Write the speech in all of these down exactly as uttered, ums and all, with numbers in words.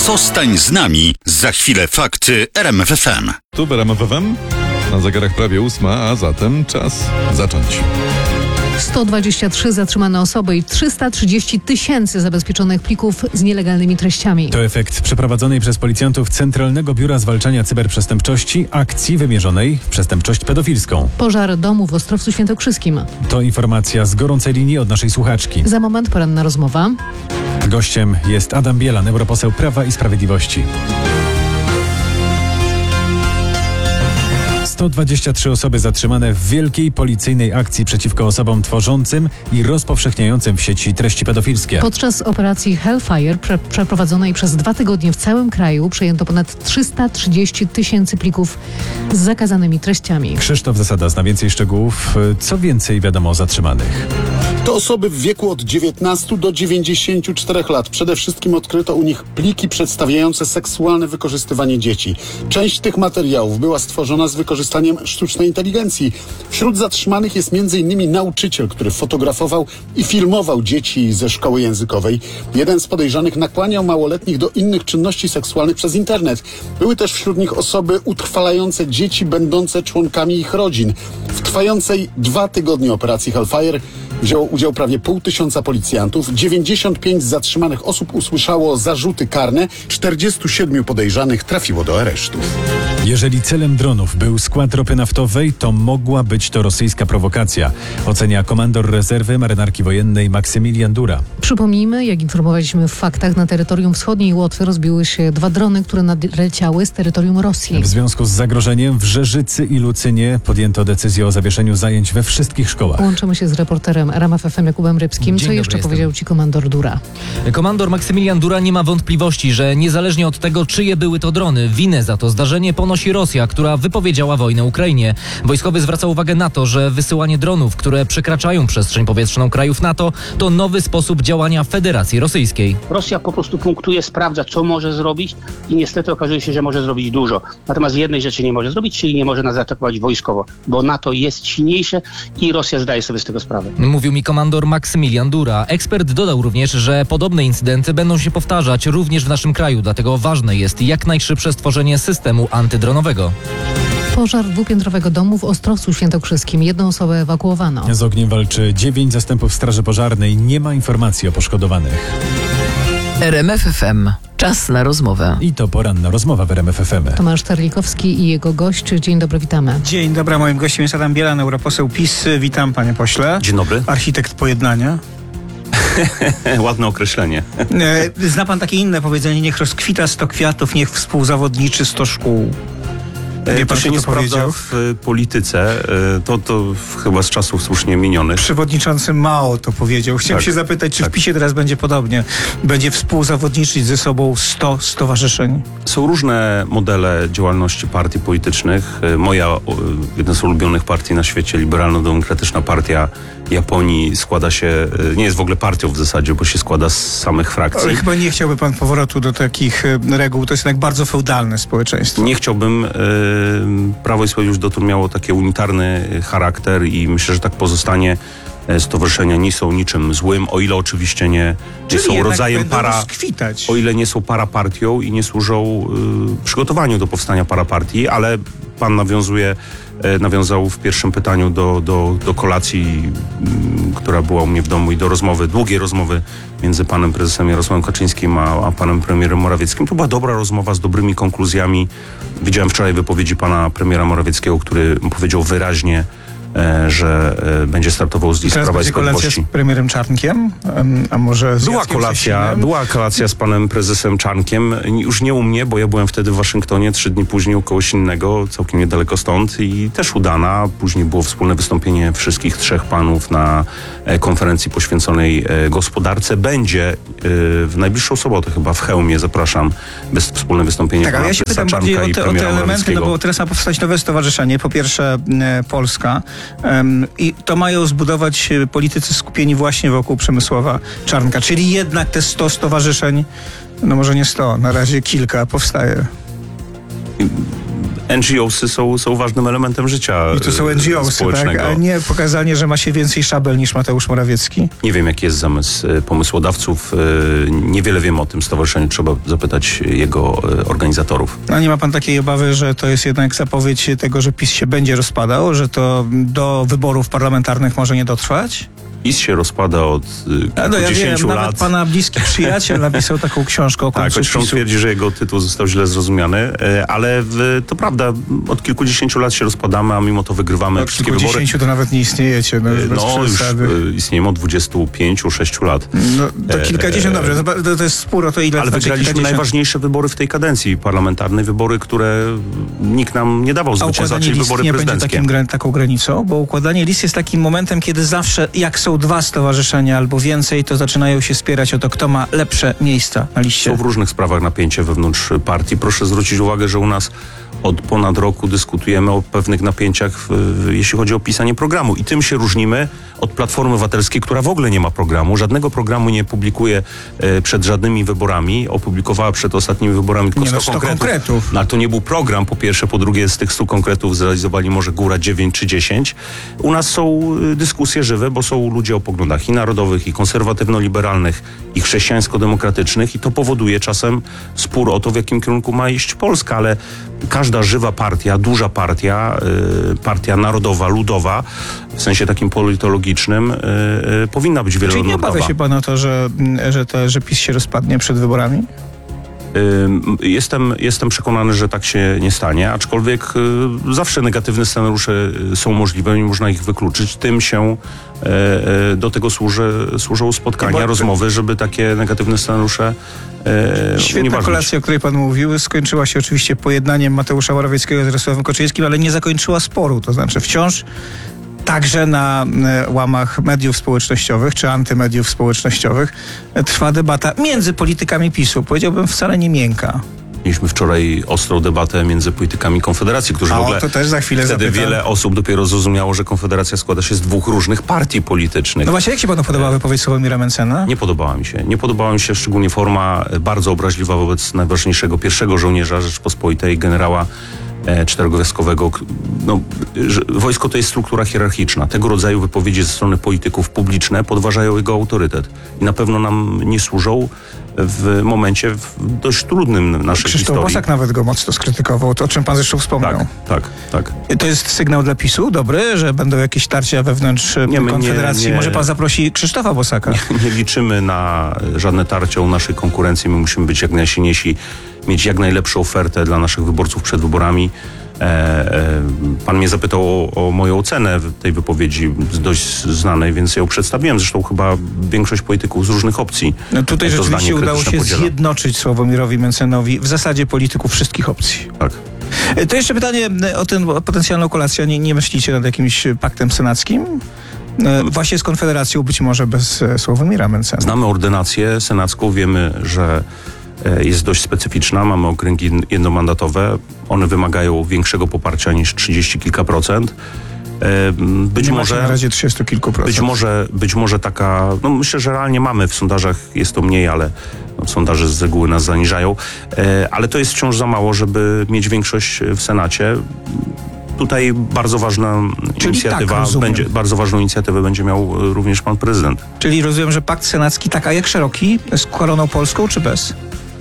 Zostań z nami. Za chwilę fakty R M F F M. Tu w R M F F M. Na zegarach prawie ósma, a zatem czas zacząć. sto dwadzieścia trzy zatrzymane osoby i trzysta trzydzieści tysięcy zabezpieczonych plików z nielegalnymi treściami. To efekt przeprowadzonej przez policjantów Centralnego Biura Zwalczania Cyberprzestępczości akcji wymierzonej w przestępczość pedofilską. Pożar domu w Ostrowcu Świętokrzyskim. To informacja z gorącej linii od naszej słuchaczki. Za moment poranna rozmowa. Gościem jest Adam Bielan, europoseł Prawa i Sprawiedliwości. sto dwadzieścia trzy osoby zatrzymane w wielkiej policyjnej akcji przeciwko osobom tworzącym i rozpowszechniającym w sieci treści pedofilskie. Podczas operacji Hellfire prze- przeprowadzonej przez dwa tygodnie w całym kraju przejęto ponad trzysta trzydzieści tysięcy plików z zakazanymi treściami. Krzysztof Zasada zna więcej szczegółów. Co więcej wiadomo o zatrzymanych? To osoby w wieku od dziewiętnastu do dziewięćdziesięciu czterech lat. Przede wszystkim odkryto u nich pliki przedstawiające seksualne wykorzystywanie dzieci. Część tych materiałów była stworzona z wykorzystaniem sztucznej inteligencji. Wśród zatrzymanych jest między innymi nauczyciel, który fotografował i filmował dzieci ze szkoły językowej. Jeden z podejrzanych nakłaniał małoletnich do innych czynności seksualnych przez internet. Były też wśród nich osoby utrwalające dzieci będące członkami ich rodzin. W trwającej dwa tygodnie operacji Hellfire wzięło udział prawie pół tysiąca policjantów. dziewięćdziesiąt pięć z zatrzymanych osób usłyszało zarzuty karne. czterdziestu siedmiu podejrzanych trafiło do aresztów. Jeżeli celem dronów był skład ropy naftowej, to mogła być to rosyjska prowokacja, ocenia komandor rezerwy marynarki wojennej Maksymilian Dura. Przypomnijmy, jak informowaliśmy w faktach, na terytorium wschodniej Łotwy rozbiły się dwa drony, które nadleciały z terytorium Rosji. W związku z zagrożeniem w Rzeżycy i Lucynie podjęto decyzję o zawieszeniu zajęć we wszystkich szkołach. Łączymy się z reporterem R M F F M Jakubem Rybskim. Dzień Co jeszcze dobry, powiedział ci komandor Dura? Komandor Maksymilian Dura nie ma wątpliwości, że niezależnie od tego, czyje były to drony, winę za to zdarzenie ponosi Rosja, która wypowiedziała wojnę Ukrainie. Wojskowy zwraca uwagę na to, że wysyłanie dronów, które przekraczają przestrzeń powietrzną krajów NATO, to nowy sposób działania Federacji Rosyjskiej. Rosja po prostu punktuje, sprawdza, co może zrobić i niestety okazuje się, że może zrobić dużo. Natomiast jednej rzeczy nie może zrobić, czyli nie może nas zaatakować wojskowo, bo NATO jest silniejsze i Rosja zdaje sobie z tego sprawę. Mówił mi komandor Maksymilian Dura. Ekspert dodał również, że podobne incydenty będą się powtarzać również w naszym kraju, dlatego ważne jest jak najszybsze stworzenie systemu antydronowego. Pożar dwupiętrowego domu w Ostrowcu Świętokrzyskim. Jedną osobę ewakuowano. Z ogniem walczy dziewięć zastępów Straży Pożarnej. Nie ma informacji o poszkodowanych. R M F F M. Czas na rozmowę. I to poranna rozmowa w R M F F M. Tomasz Terlikowski i jego gość. Dzień dobry, witamy. Dzień dobry, moim gościem jest Adam Bielan, europoseł PiS. Witam, panie pośle. Dzień dobry. Architekt pojednania. Ładne określenie. Zna pan takie inne powiedzenie, niech rozkwita sto kwiatów, niech współzawodniczy sto szkół. Wie To pan, się kto nie to sprawdza powiedział? w polityce. To, to chyba z czasów słusznie minionych. Przewodniczący Mao to powiedział. Chciałem Tak, się zapytać, czy tak. w PiSie teraz będzie podobnie? Będzie współzawodniczyć ze sobą sto stowarzyszeń? Są różne modele działalności partii politycznych. Moja, jedna z ulubionych partii na świecie, Liberalno-Demokratyczna Partia Japonii, składa się, nie jest w ogóle partią w zasadzie, bo się składa z samych frakcji. Ale chyba nie chciałby pan powrotu do takich e, reguł. To jest jednak bardzo feudalne społeczeństwo. Nie chciałbym. Prawo i Sprawiedliwość dotąd miało taki unitarny charakter i myślę, że tak pozostanie. Stowarzyszenia nie są niczym złym, o ile oczywiście nie, nie Czyli są jednak rodzajem będą para, rozkwitać. o ile nie są parapartią i nie służą y, przygotowaniu do powstania parapartii, ale pan nawiązuje, y, nawiązał w pierwszym pytaniu do, do, do kolacji, y, która była u mnie w domu i do rozmowy, długiej rozmowy między panem prezesem Jarosławem Kaczyńskim a, a panem premierem Morawieckim. To była dobra rozmowa z dobrymi konkluzjami. Widziałem wczoraj wypowiedzi pana premiera Morawieckiego, który powiedział wyraźnie, że będzie startował z list Teraz Prawa i będzie kolacja Sprawiedliwości. z premierem Czarnkiem? A może z Była Jackiem kolacja, Sasinem? była kolacja z panem prezesem Czarnkiem. Już nie u mnie, bo ja byłem wtedy w Waszyngtonie, trzy dni później u kogoś innego, całkiem niedaleko stąd i też udana. Później było wspólne wystąpienie wszystkich trzech panów na konferencji poświęconej gospodarce. Będzie w najbliższą sobotę chyba w Chełmie, zapraszam, bez wspólne wystąpienie Tak, pana ale ja się prezesa pytam bardziej Czarnka o i te, o premiera te elementy, no Morawieckiego. bo teraz ma powstać nowe stowarzyszenie. Po pierwsze e, Polska um, i to mają zbudować e, politycy skupieni właśnie wokół Przemysława Czarnka, czyli jednak te sto stowarzyszeń, no może nie sto, na razie kilka powstaje. N G O sy są, są ważnym elementem życia I to są N G O sy, społecznego. tak? A nie pokazanie, że ma się więcej szabel niż Mateusz Morawiecki? Nie wiem, jaki jest zamysł e, pomysłodawców. E, Niewiele wiem o tym stowarzyszeniu. Trzeba zapytać jego e, organizatorów. A nie ma pan takiej obawy, że to jest jednak zapowiedź tego, że PiS się będzie rozpadał, że to do wyborów parlamentarnych może nie dotrwać? PiS się rozpada od e, A no ja wiem, kilkudziesięciu nawet lat. pana bliski przyjaciel napisał taką książkę o Tak, końcu choć on PiSu. twierdzi, że jego tytuł został źle zrozumiany, e, ale w, to prawda, od kilkudziesięciu lat się rozpadamy, a mimo to wygrywamy Od wszystkie wybory. kilkudziesięciu to nawet nie istniejecie, no już bez No już przesady. e, istniejemy od dwudziestu pięciu, sześciu lat. No, to kilkadziesiąt, e, dobrze, to, to jest spór o to, ile Ale znaczy wygraliśmy kilkadziesiąt. najważniejsze wybory w tej kadencji parlamentarnej, wybory, które nikt nam nie dawał A zwycięstwa, układanie czyli list wybory nie będzie prezydenckie. takim, gra- taką granicą, bo układanie list jest takim momentem, kiedy zawsze, jak są dwa stowarzyszenia albo więcej, to zaczynają się spierać o to, kto ma lepsze miejsca na liście. Są w różnych sprawach napięcie wewnątrz partii. Proszę zwrócić uwagę, że u nas od ponad roku dyskutujemy o pewnych napięciach, w, w, jeśli chodzi o pisanie programu. I tym się różnimy od Platformy Obywatelskiej, która w ogóle nie ma programu. Żadnego programu nie publikuje e, przed żadnymi wyborami. Opublikowała przed ostatnimi wyborami tylko Nie, no, sto, sto konkretów. konkretów. No, ale to nie był program, po pierwsze. Po drugie, z tych stu konkretów zrealizowali może góra dziewięć czy dziesięć. U nas są y, dyskusje żywe, bo są ludzie o poglądach i narodowych, i konserwatywno-liberalnych, i chrześcijańsko-demokratycznych, i to powoduje czasem spór o to, w jakim kierunku ma iść Polska, ale każda żywa partia, duża partia, y, partia narodowa, ludowa, w sensie takim politologicznym, y, y, powinna być Czyli nie wielonurtowa. obawia się pan o to, że, że, to, że PiS się rozpadnie przed wyborami? Ym, Jestem, jestem przekonany, że tak się nie stanie, aczkolwiek y, zawsze negatywne scenariusze y, są możliwe, nie można ich wykluczyć. Tym się y, y, do tego służy, służą spotkania, Bo- rozmowy, żeby takie negatywne scenariusze y, Świetna unieważnić. kolacja, o której pan mówił, skończyła się oczywiście pojednaniem Mateusza Morawieckiego z Jarosławem Kaczyńskim, ale nie zakończyła sporu. To znaczy wciąż także na e, łamach mediów społecznościowych czy antymediów społecznościowych e, trwa debata między politykami PiSu. Powiedziałbym wcale nie miękka. Mieliśmy wczoraj ostrą debatę między politykami Konfederacji, którzy A w o ogóle to też za chwilę wtedy zapytam. wiele osób dopiero zrozumiało, że Konfederacja składa się z dwóch różnych partii politycznych. No właśnie, jak się panu podobała wypowiedź Sławomira Mencena? Nie podobała mi się. Nie podobała mi się szczególnie forma e, bardzo obraźliwa wobec najważniejszego pierwszego żołnierza Rzeczpospolitej, generała e, czterogwiazdkowego. K- No, że wojsko to jest struktura hierarchiczna. Tego rodzaju wypowiedzi ze strony polityków publiczne podważają jego autorytet. I na pewno nam nie służą w momencie w dość trudnym naszej Krzysztof historii. Bosak nawet go mocno skrytykował, to o czym pan zresztą wspomniał. Tak, tak, tak. To jest sygnał dla PiSu dobry, że będą jakieś tarcia wewnątrz Nie, my nie- Konfederacji. nie- Może pan zaprosi Krzysztofa Bosaka? Nie liczymy na żadne tarcia u naszej konkurencji. My musimy być jak najsilniejsi, mieć jak najlepszą ofertę dla naszych wyborców przed wyborami. E, e, pan mnie zapytał o, o moją ocenę tej wypowiedzi dość znanej, więc ja ją przedstawiłem. Zresztą chyba większość polityków z różnych opcji. No tutaj to rzeczywiście zdanie udało krytyczne się podziela. zjednoczyć Sławomirowi Mencenowi w zasadzie polityków wszystkich opcji. Tak. E, To jeszcze pytanie o tę potencjalną kolację. Nie, nie myślicie nad jakimś paktem senackim? E, Właśnie z Konfederacją, być może bez e, Sławomira Mencena. Znamy ordynację senacką, wiemy, że e, jest dość specyficzna. Mamy okręgi jednomandatowe. One wymagają większego poparcia niż trzydzieści kilka procent. E, Być Nie macie może... na razie trzydziestu kilku procent. Być może, być może taka, no myślę, że realnie mamy w sondażach, jest to mniej, ale no, sondaże z reguły nas zaniżają, e, ale to jest wciąż za mało, żeby mieć większość w Senacie. Tutaj bardzo ważna Czyli inicjatywa, tak, rozumiem. będzie, bardzo ważną inicjatywę będzie miał e, również pan prezydent. Czyli rozumiem, że pakt senacki tak, a jak szeroki? Z koroną polską czy bez?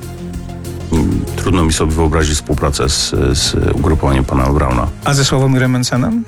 Mm, Trudno mi sobie wyobrazić współpracę z, z ugrupowaniem pana Brauna. A ze Sławomirem Mencenem?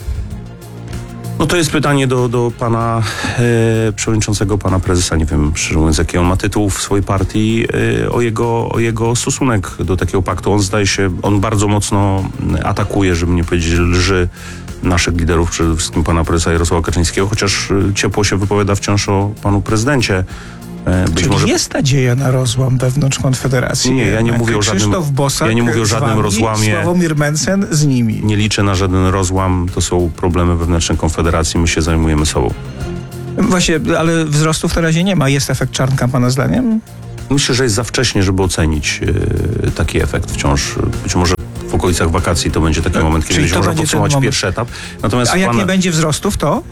No to jest pytanie do, do pana e, przewodniczącego, pana prezesa, nie wiem szczerze mówiąc jaki on ma tytuł w swojej partii, e, o, jego, o jego stosunek do takiego paktu. On zdaje się, on bardzo mocno atakuje, żeby nie powiedzieć lży naszych liderów, przede wszystkim pana prezesa Jarosława Kaczyńskiego, chociaż e, ciepło się wypowiada wciąż o panu prezydencie. E, być Czyli może... jest nadzieja na rozłam wewnątrz Konfederacji. Nie, ja nie Jednak mówię o żadnym- Krzysztof Bosak ja nie mówię o z żadnym wami, rozłamie. Sławomir Mencen z nimi. Nie liczę na żaden rozłam, to są problemy wewnętrzne Konfederacji, my się zajmujemy sobą. Właśnie, ale wzrostów na razie nie ma. Jest efekt Czarnka, pana zdaniem? Myślę, że jest za wcześnie, żeby ocenić e, taki efekt wciąż. Być może w okolicach wakacji to będzie taki moment, kiedy czyli będzie to można będzie ten podsumować moment. pierwszy etap. Natomiast A jak pan, nie będzie wzrostów, to?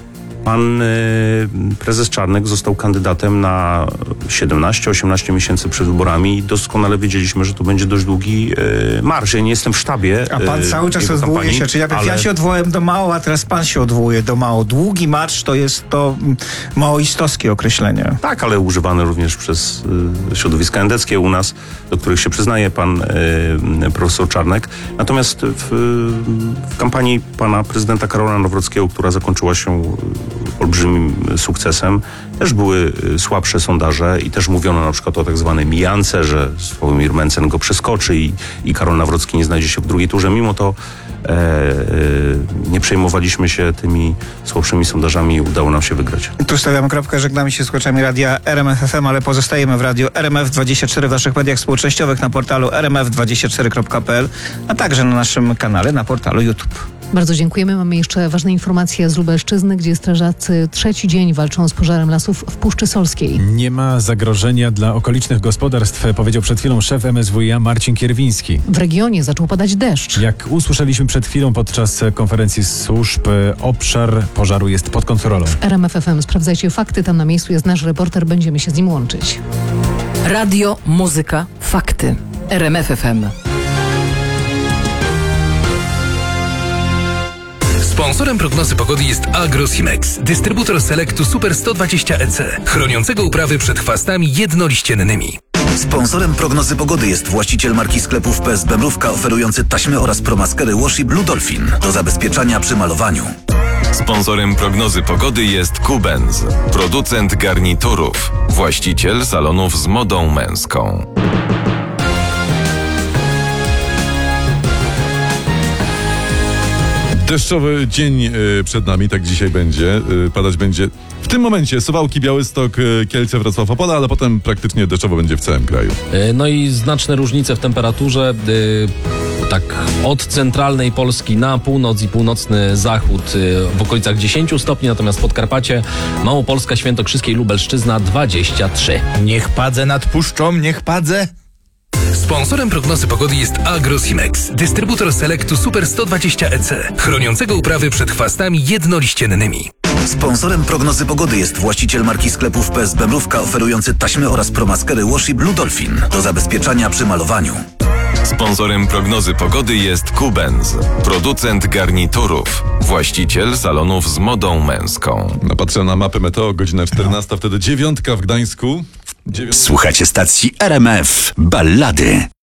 Pan y, prezes Czarnek został kandydatem na siedemnaście osiemnaście miesięcy przed wyborami i doskonale wiedzieliśmy, że to będzie dość długi y, marsz. Ja nie jestem w sztabie. A pan y, cały czas jego odwołuje kampanii, się, czyli jak ale... ja się odwołałem do Mao, a teraz pan się odwołuje do Mao. Długi marsz to jest to mm, maoistowskie określenie. Tak, ale używane również przez y, środowiska endeckie u nas, do których się przyznaje pan y, profesor Czarnek. Natomiast w, w kampanii pana prezydenta Karola Nawrockiego, która zakończyła się y, olbrzymim sukcesem, też były y, słabsze sondaże i też mówiono na przykład o tak zwanej mijance, że Sławomir Mencen go przeskoczy i, i Karol Nawrocki nie znajdzie się w drugiej turze. Mimo to e, e, nie przejmowaliśmy się tymi słabszymi sondażami i udało nam się wygrać. Tu stawiamy kropkę, żegnamy się z słuchaczami radia R M F F M, ale pozostajemy w radiu R M F dwadzieścia cztery w naszych mediach społecznościowych, na portalu r m f dwadzieścia cztery kropka p l, a także na naszym kanale na portalu YouTube. Bardzo dziękujemy. Mamy jeszcze ważne informacje z Lubelszczyzny, gdzie strażacy trzeci dzień walczą z pożarem lasów w Puszczy Solskiej. Nie ma zagrożenia dla okolicznych gospodarstw, powiedział przed chwilą szef M S W iA Marcin Kierwiński. W regionie zaczął padać deszcz. Jak usłyszeliśmy przed chwilą podczas konferencji służb, obszar pożaru jest pod kontrolą. R M F F M sprawdzajcie fakty, tam na miejscu jest nasz reporter, będziemy się z nim łączyć. Radio, muzyka, fakty. R M F F M. Sponsorem prognozy pogody jest Agrosimex, dystrybutor Selectu Super sto dwadzieścia E C, chroniącego uprawy przed chwastami jednoliściennymi. Sponsorem prognozy pogody jest właściciel marki sklepów P S B Mrówka, oferujący taśmy oraz promaskery Washi Blue Dolphin do zabezpieczania przy malowaniu. Sponsorem prognozy pogody jest Kubens, producent garniturów, właściciel salonów z modą męską. Deszczowy dzień y, przed nami, tak dzisiaj będzie. Y, padać będzie w tym momencie Suwałki, Białystok, y, Kielce, Wrocław, Opola, ale potem praktycznie deszczowo będzie w całym kraju. No i znaczne różnice w temperaturze. Y, tak od centralnej Polski na północ i północny zachód y, w okolicach dziesięć stopni, natomiast Podkarpacie, Małopolska, Świętokrzyskie i Lubelszczyzna dwadzieścia trzy. Niech padze nad puszczą, niech padze. Sponsorem prognozy pogody jest Agrosimex, dystrybutor Selectu Super sto dwadzieścia E C, chroniącego uprawy przed chwastami jednoliściennymi. Sponsorem prognozy pogody jest właściciel marki sklepów P S B Mrówka, oferujący taśmy oraz promaskery Washi Blue Dolphin do zabezpieczania przy malowaniu. Sponsorem prognozy pogody jest Kubens, producent garniturów, właściciel salonów z modą męską. No, patrzę na mapę meteo, godzina czternasta, wtedy dziewiątka w Gdańsku. Dziewiątka. Słuchacie stacji R M F Ballady.